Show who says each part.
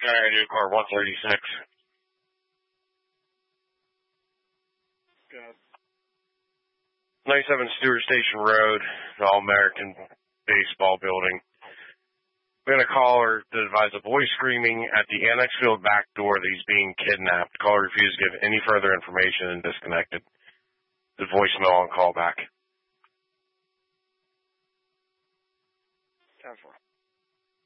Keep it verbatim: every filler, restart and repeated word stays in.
Speaker 1: Sorry, new car one thirty-six.
Speaker 2: Good.
Speaker 1: ninety-seven Stewart Station Road, the All-American Baseball Building. We had a caller that advised a boy screaming at the Annex Field back door that he's being kidnapped. The caller refused to give any further information and disconnected. The voicemail on callback.
Speaker 2: ten four.